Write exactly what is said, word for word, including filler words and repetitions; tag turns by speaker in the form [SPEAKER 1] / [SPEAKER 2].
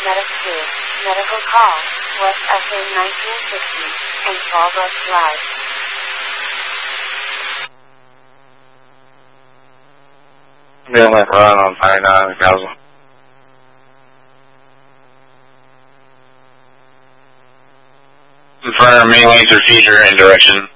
[SPEAKER 1] Medic two, medical call, West S A nineteen sixty, and Fallbrook Drive.
[SPEAKER 2] Bill McClellan on Fire nine, Castle. Confirm main lanes or future in direction.